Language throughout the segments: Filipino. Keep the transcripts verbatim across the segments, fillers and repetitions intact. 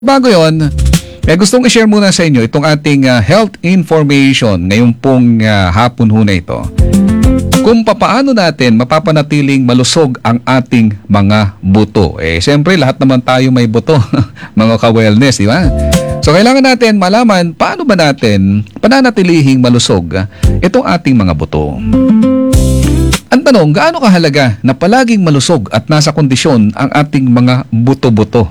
Bago yon, eh, gustong i-share muna sa inyo itong ating uh, health information ngayong pong uh, hapon ho na ito. Kung papaano natin mapapanatiling malusog ang ating mga buto. Eh, siyempre, lahat naman tayo may buto, mga ka-wellness, di ba? So, kailangan natin malaman paano ba natin pananatilihing malusog uh, itong ating mga buto. Ang tanong, gaano kahalaga na palaging malusog at nasa kondisyon ang ating mga buto-buto?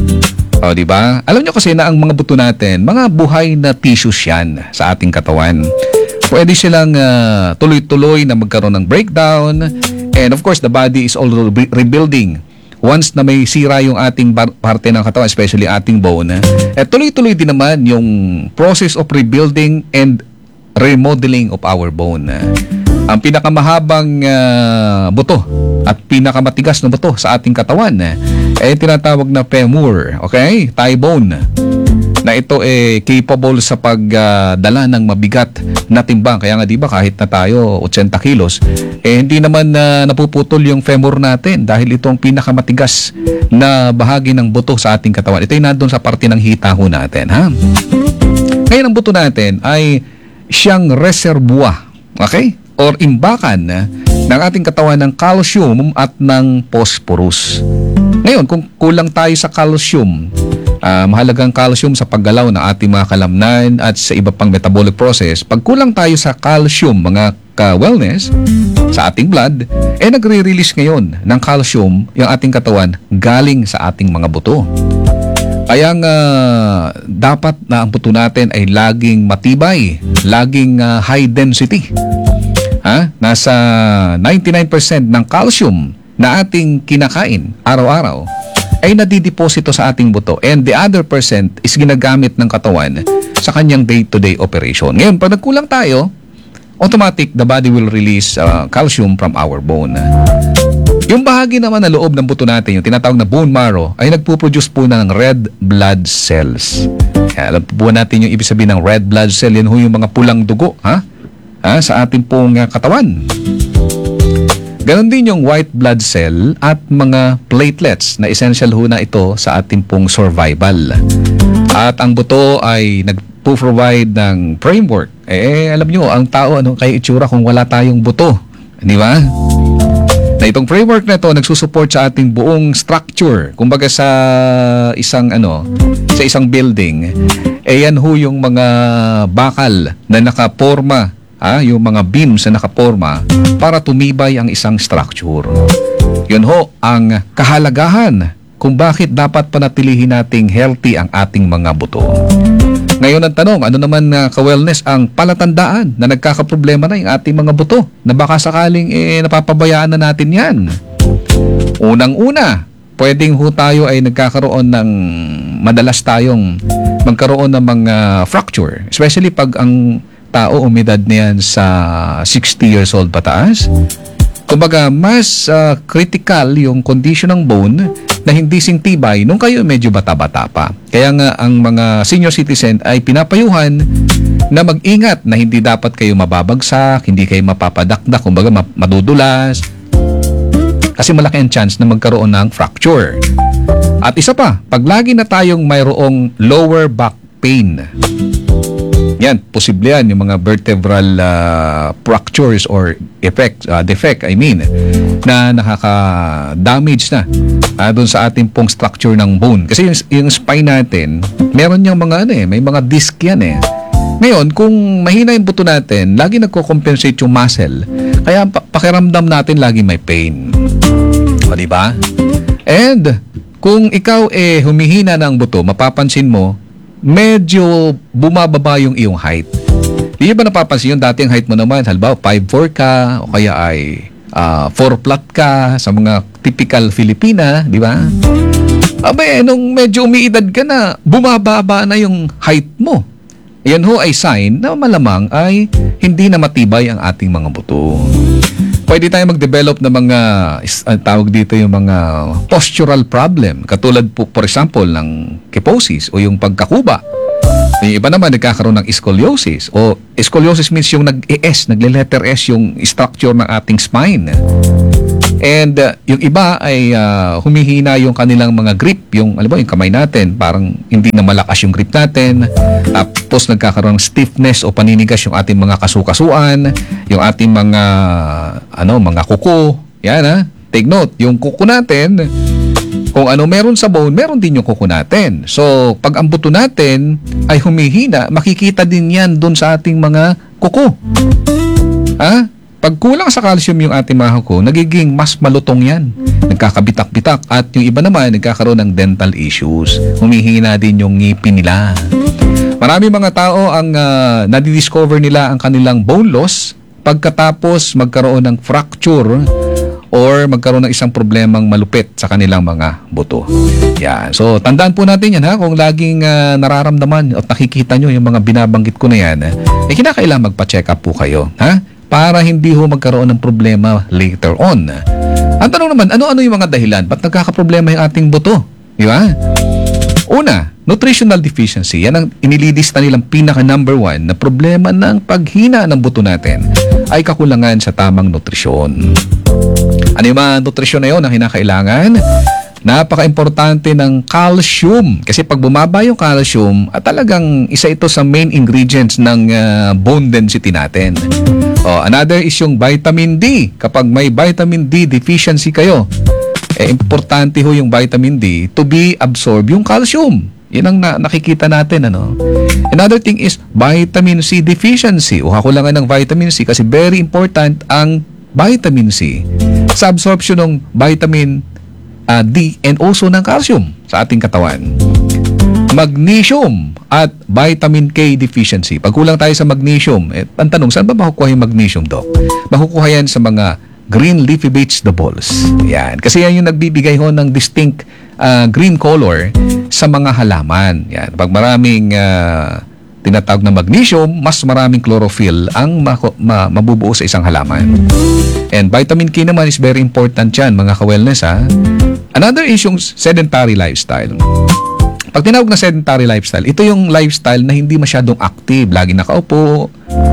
O, di ba? Alam nyo kasi na ang mga buto natin, mga buhay na tissues yan sa ating katawan. Pwede silang uh, tuloy-tuloy na magkaroon ng breakdown. And of course, the body is also re- rebuilding. Once na may sira yung ating bar- parte ng katawan, especially ating bone, eh, tuloy-tuloy din naman yung process of rebuilding and remodeling of our bone. Ang pinakamahabang uh, buto at pinakamatigas na buto sa ating katawan ay eh, tinatawag na femur, okay? Thigh bone. Na ito eh capable sa pagdala uh, ng mabigat na timbang. Kaya nga 'di ba kahit na tayo eighty kilos, eh hindi naman uh, napuputol yung femur natin dahil ito ang pinakamatigas na bahagi ng buto sa ating katawan. Ito ay nandoon sa parte ng hita ho natin, ha? Ngayon ang buto natin ay siyang reservoir, okay? Or imbakan ng ating katawan ng calcium at ng phosphorus. Ngayon, kung kulang tayo sa calcium, uh, mahalagang calcium sa paggalaw ng ating mga kalamnan at sa iba pang metabolic process, pag kulang tayo sa calcium, mga ka-wellness, sa ating blood, eh nagre-release ngayon ng calcium yung ating katawan galing sa ating mga buto. Kaya nga dapat na ang buto natin ay laging matibay, laging uh, high density. Ha? Nasa ninety-nine percent ng calcium na ating kinakain araw-araw ay nadideposito sa ating buto, and the other percent is ginagamit ng katawan sa kanyang day-to-day operation. Ngayon, pag nagkulang tayo, automatic the body will release uh, calcium from our bone. Yung bahagi naman na loob ng buto natin, yung tinatawag na bone marrow, ay nagpo-produce po ng red blood cells. Kaya alam po natin yung ibig sabihin ng red blood cell, yan ho yung mga pulang dugo, ha? Ha, sa ating pong uh, katawan. Ganon din yung white blood cell at mga platelets na essential ho na ito sa ating pong survival. At ang buto ay nagpo-provide ng framework. Eh, alam nyo, ang tao, ano kaya itsura kung wala tayong buto? Di ba? Na itong framework na ito nagsusupport sa ating buong structure. Kumbaga sa isang ano, sa isang building, eh yan ho yung mga bakal na nakaporma, ah, yung mga beams na nakaporma para tumibay ang isang structure. Yun ho ang kahalagahan kung bakit dapat panatilihin nating healthy ang ating mga buto. Ngayon ang tanong, ano naman na uh, ka-wellness ang palatandaan na nagkakaproblema na yung ating mga buto na baka sakaling eh, napapabayaan na natin yan? Unang-una, pwedeng ho tayo ay nagkakaroon ng madalas tayong magkaroon ng mga fracture, especially pag ang tao umidad niyan sa sixty years old pataas. Kumbaga, mas uh, critical yung condition ng bone na hindi singtibay nung kayo medyo bata-bata pa. Kaya nga ang mga senior citizen ay pinapayuhan na mag-ingat na hindi dapat kayo mababagsak, hindi kayo mapapadakdak, kumbaga madudulas. Kasi malaki ang chance na magkaroon ng fracture. At isa pa, pag lagi na tayong mayroong lower back pain, yan, posible yan, yung mga vertebral uh, fractures or effect, uh, defect, I mean, na nakaka-damage na uh, doon sa ating pong structure ng bone. Kasi yung, yung spine natin, meron niyang mga ano eh, may mga disc yan eh. Ngayon, kung mahina yung buto natin, lagi nagko-compensate yung muscle. Kaya pa- pakiramdam natin lagi may pain. O, diba? And, kung ikaw eh humihina ng buto, mapapansin mo, medyo bumababa yung iyong height. Di ba napapansin yun? Dati ang height mo naman, halimbawa five four ka, o kaya ay uh, four flat ka sa mga typical Filipina, di ba? Abay, nung medyo umiidad ka na, bumababa na yung height mo. Yan ho ay sign na malamang ay hindi na matibay ang ating mga buto. Pwede tayo mag-develop ng mga, uh, tawag dito yung mga postural problem. Katulad po, for example, ng kyphosis o yung pagkakuba. Yung iba naman nagkakaroon ng scoliosis. O scoliosis means yung nag-E S, nagle-letter S yung structure ng ating spine. And uh, yung iba ay uh, humihina yung kanilang mga grip, yung alam mo, yung kamay natin, parang hindi na malakas yung grip natin. Tapos nagkakaroon ng stiffness o paninigas yung ating mga kasukasuan, yung ating mga ano, mga kuko. Yan ha. Take note, yung kuko natin, kung ano meron sa bone, meron din yung kuko natin. So, pag ang buto natin ay humihina, makikita din yan dun sa ating mga kuko. Ha? Pag kulang sa calcium yung ating mga kuko, nagiging mas malutong yan. Nagkakabitak-bitak. At yung iba naman, nagkakaroon ng dental issues. Humihina din yung ngipin nila. Marami mga tao ang uh, nadidiscover nila ang kanilang bone loss pagkatapos magkaroon ng fracture or magkaroon ng isang problemang malupit sa kanilang mga buto. Yan. So, tandaan po natin yan ha. Kung laging uh, nararamdaman at nakikita nyo yung mga binabanggit ko na yan, eh, kinakailangan magpa-check up po kayo. Ha? Para hindi ho magkaroon ng problema later on. Ang tanong naman, ano-ano yung mga dahilan? Ba't nagkakaproblema yung ating buto? Di ba? Una, nutritional deficiency. Yan ang inililista nilang pinaka number one na problema ng paghina ng buto natin ay kakulangan sa tamang nutrisyon. Ano yung mga nutrisyon na yun ang kinakailangan? Napaka-importante ng calcium. Kasi pag bumaba yung calcium, at talagang isa ito sa main ingredients ng uh, bone density natin. Oh, another is yung vitamin D. Kapag may vitamin D deficiency kayo, eh, importante ho yung vitamin D to be absorb yung calcium. Yan ang na- nakikita natin. Ano? Another thing is vitamin C deficiency o kakulangan ng vitamin C kasi very important ang vitamin C sa absorption ng vitamin uh, D and also ng calcium sa ating katawan. Magnesium at vitamin K deficiency. Pag kulang tayo sa magnesium, eh, ang tanong, saan ba makukuha yung magnesium, Doc? Makukuha yan sa mga green leafy vegetables. Yan. Kasi yan yung nagbibigay ho ng distinct uh, green color sa mga halaman. Yan. Pag maraming uh, tinatawag na magnesium, mas maraming chlorophyll ang ma- ma- mabubuo sa isang halaman. And vitamin K naman is very important yan, mga ka-wellness ha. Another is yung sedentary lifestyle. Pag tinawag na sedentary lifestyle, ito yung lifestyle na hindi masyadong active. Lagi nakaupo.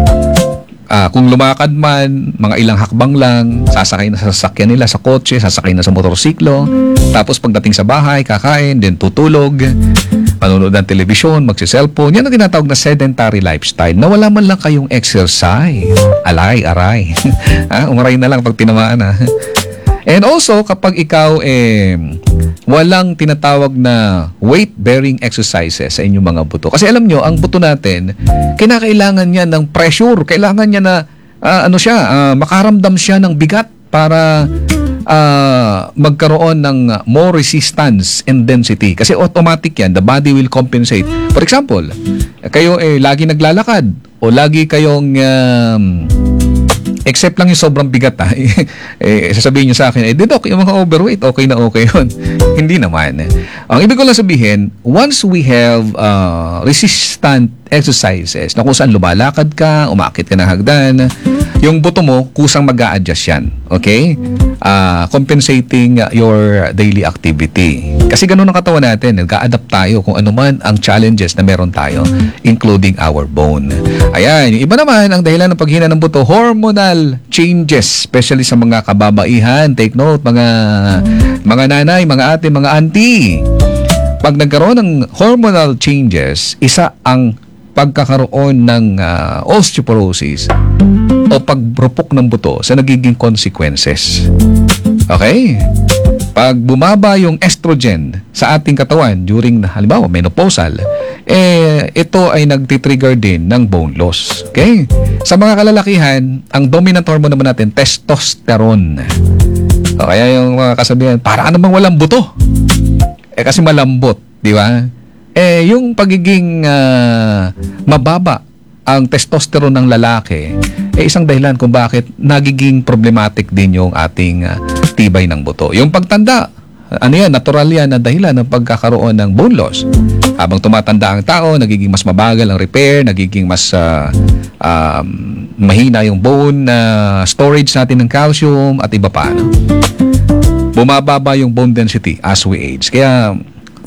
Ah, kung lumakad man, mga ilang hakbang lang, sasakay na sa sasakyan nila sa kotse, sasakay na sa motorsiklo. Tapos pagdating sa bahay, kakain, then tutulog, manonood ng telebisyon, magsi-cellphone. Yan ang tinatawag na sedentary lifestyle na wala man lang kayong exercise. Alay, aray. ah, umaray na lang pag tinamaan ha. And also, kapag ikaw eh, walang tinatawag na weight-bearing exercises sa inyong mga buto. Kasi alam nyo, ang buto natin, kinakailangan niya ng pressure. Kailangan niya na, uh, ano siya, uh, makaramdam siya ng bigat para uh, magkaroon ng more resistance and density. Kasi automatic yan, the body will compensate. For example, kayo eh, lagi naglalakad o lagi kayong... Um, except lang yung sobrang bigat ha. eh, sasabihin nyo sa akin, eh, Doc, yung mga overweight, okay na okay yun. Hindi naman. Ang ibig ko lang sabihin, once we have uh, resistant exercises, na kung saan lumalakad ka, umakit ka ng hagdan, yung buto mo, kusang mag-a-adjust yan. Okay? Uh, compensating your daily activity. Kasi ganun ang katawan natin. Nag-a-adapt tayo kung ano man ang challenges na meron tayo, including our bone. Ayan. Yung iba naman, ang dahilan ng paghina ng buto, hormonal changes, especially sa mga kababaihan. Take note, mga mga nanay, mga ate, mga auntie. Pag nagkaroon ng hormonal changes, isa ang pagkakaroon ng uh, osteoporosis o pagrupok ng buto sa nagiging consequences. Okay? Pag bumaba yung estrogen sa ating katawan during, halimbawa, menopausal, eh, ito ay nagtitrigger din ng bone loss. Okay? Sa mga kalalakihan, ang dominant hormone naman natin, testosterone. O kaya yung mga kasabihan, para namang walang buto. Eh, kasi malambot, di ba? Eh, yung pagiging uh, mababa ang testosterone ng lalaki, eh isang dahilan kung bakit nagiging problematic din yung ating uh, tibay ng buto. Yung pagtanda, ano yan, natural yan na dahilan ng pagkakaroon ng bone loss. Habang tumatanda ang tao, nagiging mas mabagal ang repair, nagiging mas uh, um, mahina yung bone uh, storage natin ng calcium at iba pa. No? Bumababa yung bone density as we age. Kaya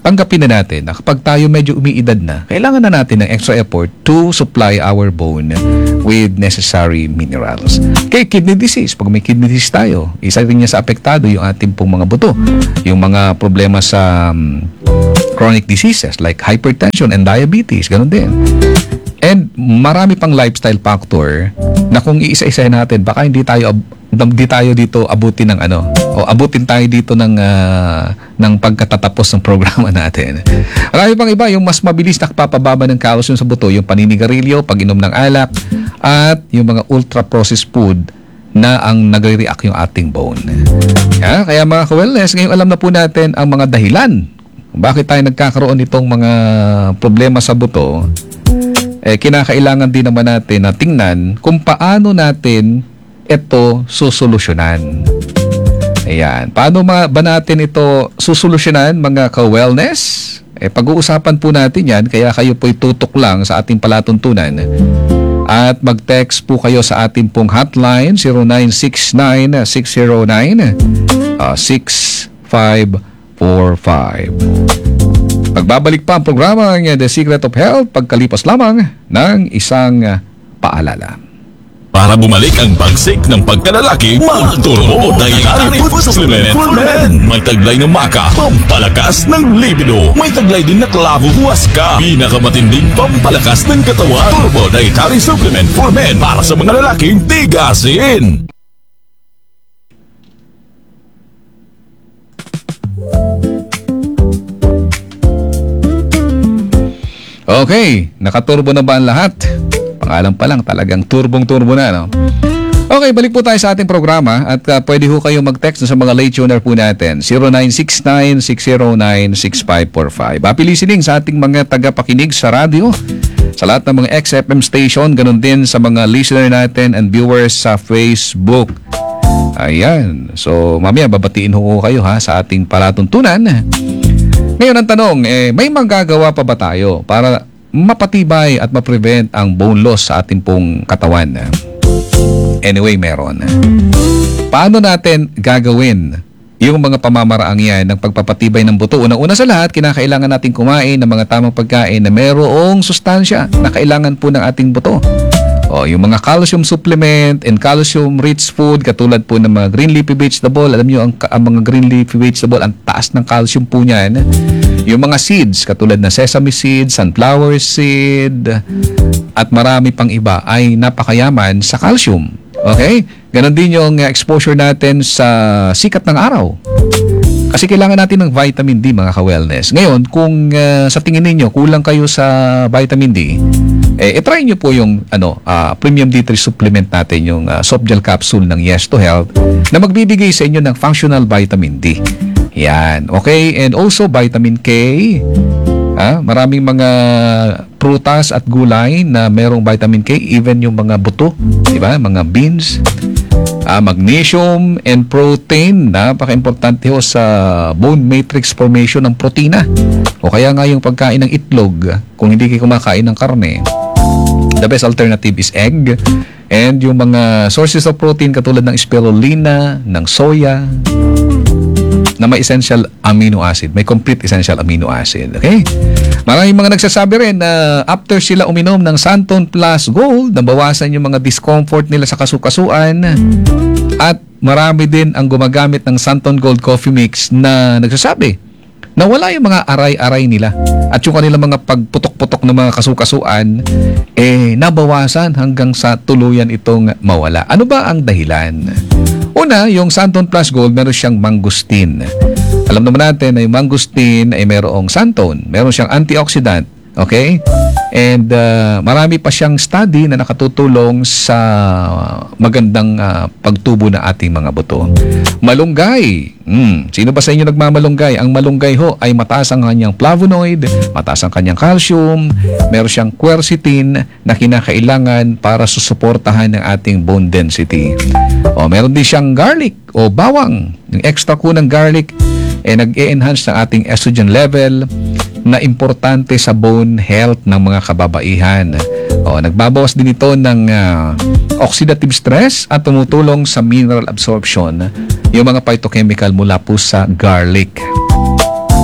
tanggapin na natin na kapag tayo medyo umiidad na, kailangan na natin ng extra effort to supply our bone with necessary minerals. Kay kidney disease, pag may kidney disease tayo, isa rin niya sa apektado yung ating pong mga buto. Yung mga problema sa um, chronic diseases like hypertension and diabetes, ganun din. And marami pang lifestyle factor na kung iisa-isahin natin, baka hindi tayo hindi tayo dito abutin ng ano o abutin tayo dito ng uh, ng pagkatatapos ng programa natin. Marami pang iba, yung mas mabilis na papababa ng calcium sa buto, yung paninigarilyo, pag-inom ng alak, at yung mga ultra-processed food na ang nagre-react yung ating bone. Yeah, kaya mga ka-wellness, ngayon alam na po natin ang mga dahilan kung bakit tayo nagkakaroon nitong mga problema sa buto. Eh, kinakailangan din naman natin na tingnan kung paano natin ito susolusyonan. Ayan. Paano ma- ba natin ito susolusyonan, mga ka-wellness? Eh, pag-uusapan po natin yan, kaya kayo po'y tutok lang sa ating palatuntunan. At mag-text po kayo sa ating pong hotline zero nine six nine, six zero nine, six five four five. Pagbabalik pa ang programa ng The Secret of Health pagkalipas lamang ng isang paalala. Para bumalik ang bagsik ng pagkalalaki, mag-turbo Dietary Food Supplement for Men. May taglay ng maka, pampalakas ng libido. May taglay din na klabo huwaska, pinakamatinding pampalakas ng katawan. Turbo Dietary Supplement for Men para sa mga lalaking tigasin. Okay, nakaturbo na ba ang lahat? Pangalan pa lang, talagang turbong-turbo na, no? Okay, balik po tayo sa ating programa at uh, pwede ho kayong mag-text sa mga late tuner po natin. zero nine six nine, six zero nine, six five four five. Happy listening sa ating mga tagapakinig sa radyo, sa lahat ng mga X F M station, ganun din sa mga listener natin and viewers sa Facebook. Ayan. So, mamaya babatiin ho kayo ha sa ating palatuntunan. Ngayon ang tanong, eh, may magagawa pa ba tayo para mapatibay at ma-prevent ang bone loss sa ating pong katawan? Anyway, meron. Paano natin gagawin yung mga pamamaraang yan ng pagpapatibay ng buto? Unang-una sa lahat, kinakailangan natin kumain ng mga tamang pagkain na mayroong sustansya na kailangan po ng ating buto. O, yung mga calcium supplement and calcium-rich food, katulad po ng mga green leafy vegetable. Alam nyo, ang, ang mga green leafy vegetable, ang taas ng calcium po niyan. Yung mga seeds, katulad ng sesame seed, sunflower seed, at marami pang iba, ay napakayaman sa calcium. Okay? Ganon din yung exposure natin sa sikat ng araw. Kasi kailangan natin ng vitamin D, mga ka-wellness. Ngayon, kung uh, sa tingin ninyo, kulang kayo sa vitamin D, eh, itry nyo po yung ano, uh, Premium D three supplement natin, yung uh, soft gel capsule ng Yes to Health, na magbibigay sa inyo ng functional vitamin D. Yan, okay? And also vitamin K. Ah, maraming mga prutas at gulay na merong vitamin K, even yung mga buto, di ba? Mga beans. Ah, magnesium and protein, napaka-importante ho sa bone matrix formation ng protina. O kaya nga yung pagkain ng itlog, kung hindi kayo kumakain ng karne, the best alternative is egg. And yung mga sources of protein katulad ng spirulina, ng soya, na may essential amino acid, may complete essential amino acid. Okay? Maraming mga nagsasabi rin na after sila uminom ng Santon Plus Gold, nabawasan yung mga discomfort nila sa kasukasuan. At marami din ang gumagamit ng Santon Gold Coffee Mix na nagsasabi na wala yung mga aray-aray nila. At yung kanilang mga pagputok-putok ng mga kasukasuan, eh, nabawasan hanggang sa tuluyan itong mawala. Ano ba ang dahilan? Una, yung Santon Plus Gold, meron siyang mangosteen. Alam naman natin na yung mangosteen ay merong santon. Meron siyang antioxidant. Okay? And uh, marami pa siyang study na nakatutulong sa magandang uh, pagtubo ng ating mga buto. Malunggay. Hmm. Sino ba sa inyo nagmamalunggay? Ang malunggay ho ay mataas ang kanyang flavonoid, mataas ang kanyang calcium, meron siyang quercetin na kinakailangan para susuportahan ng ating bone density. O, meron din siyang garlic o bawang. Yung extra ko ng garlic eh, nag-e-enhance ng ating estrogen level na importante sa bone health ng mga kababaihan. O, nagbabawas din ito ng uh, oxidative stress at tumutulong sa mineral absorption, yung mga phytochemical mula po sa garlic.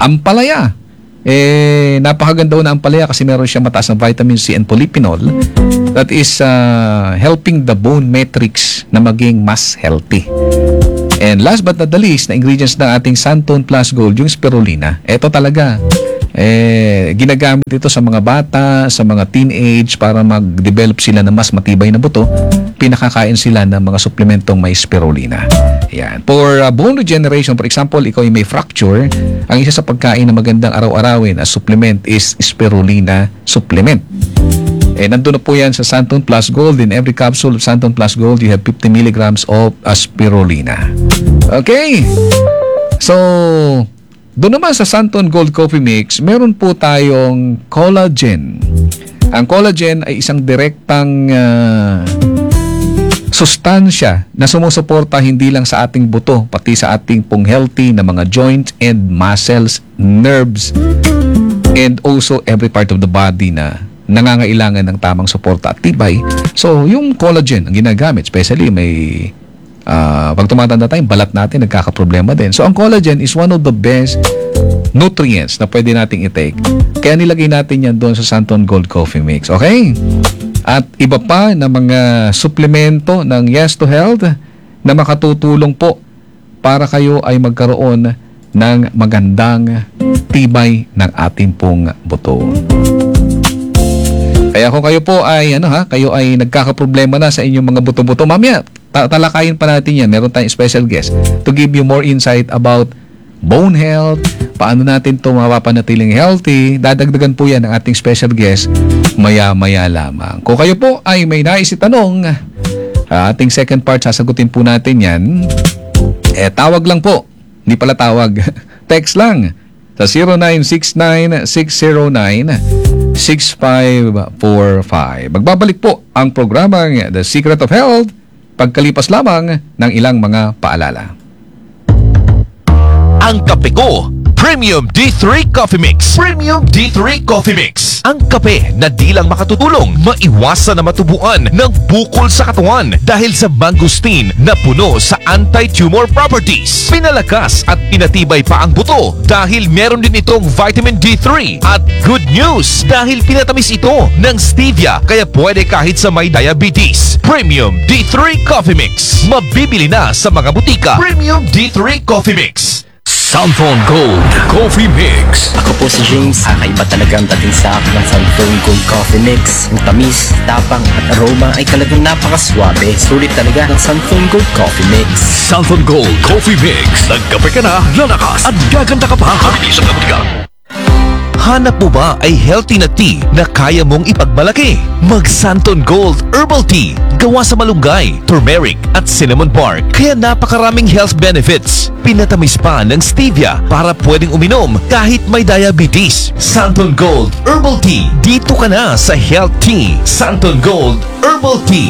Ampalaya. Eh, napakaganda na ang palaya kasi meron siyang mataas na vitamin C and polyphenol that is uh, helping the bone matrix na maging mas healthy. And last but not the least, na ingredients ng ating Santon Plus Gold, yung spirulina. Ito talaga, eh, ginagamit ito sa mga bata, sa mga teenage para mag-develop sila ng mas matibay na buto. Pinakakain sila ng mga suplementong may spirulina. Yan. For uh, bone regeneration, for example, ikaw ay may fracture, ang isa sa pagkain na magandang araw-arawin as supplement is spirulina supplement. Eh, nandun na po yan sa Santon Plus Gold. In every capsule of Santon Plus Gold, you have fifty milligrams of uh, spirulina. Okay? So, doon naman sa Santon Gold Coffee Mix, meron po tayong collagen. Ang collagen ay isang direktang uh, sustansya na sumusuporta hindi lang sa ating buto, pati sa ating pong healthy na mga joints and muscles, nerves, and also every part of the body na nangangailangan ng tamang suporta at tibay. So, yung collagen ang ginagamit, especially may uh, pag tumatanda tayo, balat natin nagkakaproblema din. So, ang collagen is one of the best nutrients na pwede nating i-take. Kaya nilagay natin yan doon sa Santon Gold Coffee Mix. Okay? At iba pa na mga suplemento ng Yes to Health na makatutulong po para kayo ay magkaroon ng magandang tibay ng ating pong buto. Kaya kung kayo po ay ano ha, kayo ay nagkakaproblema na sa inyong mga buto-buto, mamaya ta- talakayin pa natin yan. Meron tayong special guest to give you more insight about bone health, paano natin ito mapapanatiling healthy. Dadagdagan po yan ng ating special guest maya-maya lamang. Kung kayo po ay may nais itanong, uh, ating second part, sasagutin po natin yan. Eh, tawag lang po. Hindi pala tawag. Text lang sa zero nine six nine six zero nine six five four five. Magbabalik po ang programang The Secret of Health pagkalipas lamang ng ilang mga paalala. Ang kape ko, Premium D three Coffee Mix. Premium D three Coffee Mix. Ang kape na di lang makatutulong, maiwasan na matubuan ng bukol sa katawan dahil sa mangosteen na puno sa anti-tumor properties. Pinalakas at pinatibay pa ang buto dahil meron din itong vitamin D three. At good news, dahil pinatamis ito ng stevia kaya pwede kahit sa may diabetes. Premium D three Coffee Mix. Mabibili na sa mga butika. Premium D three Coffee Mix. Santon Gold Coffee Mix. Ako po si James. Kakaiba talaga ang dating sa akin ng Santon Gold Coffee Mix. Ang tamis, tapang at aroma ay talagang napakaswabe. Sulit talaga ng Santon Gold Coffee Mix. Santon Gold Coffee Mix. Nagkape ka na, lalakas at gaganda ka pa. Kabilis ang kabutika. Hanap mo ba ay healthy na tea na kaya mong ipagmalaki? Mag Santon Gold Herbal Tea. Gawa sa malunggay, turmeric at cinnamon bark. Kaya napakaraming health benefits. Pinatamis pa ng stevia para pwedeng uminom kahit may diabetes. Santon Gold Herbal Tea. Dito ka na sa Health Tea. Santon Gold Herbal Tea.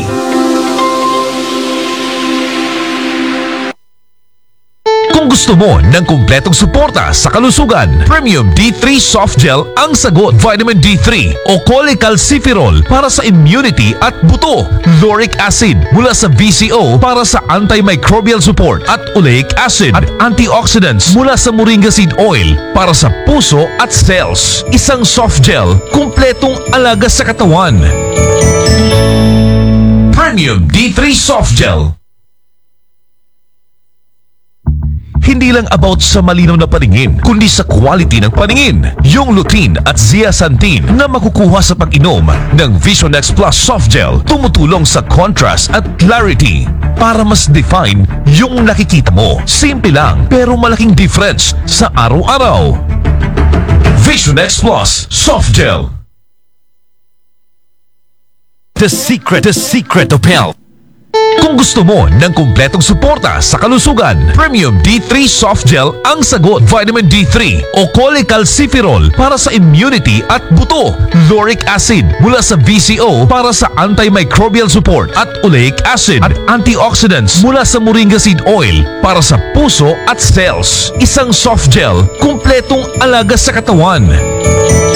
Kung gusto mo ng kumpletong suporta sa kalusugan, Premium D three Soft Gel ang sagot. Vitamin D three o cholecalciferol para sa immunity at buto. Lauric acid mula sa V C O para sa antimicrobial support at oleic acid at antioxidants mula sa moringa seed oil para sa puso at cells. Isang soft gel, kumpletong alaga sa katawan. Premium D three Soft Gel. Hindi lang about sa malinaw na paningin, kundi sa quality ng paningin. Yung lutein at zeaxanthin na makukuha sa pag-inom ng Vision X Plus Soft Gel tumutulong sa contrast at clarity para mas define yung nakikita mo. Simple lang pero malaking difference sa araw-araw. Vision X Plus Soft Gel. The secret, the secret of health. Kung gusto mo ng kumpletong suporta sa kalusugan, Premium D three Soft Gel ang sagot. Vitamin D three o cholecalciferol para sa immunity at buto. Lauric acid mula sa V C O para sa antimicrobial support at oleic acid at antioxidants mula sa moringa seed oil para sa puso at cells. Isang soft gel, kumpletong alaga sa katawan.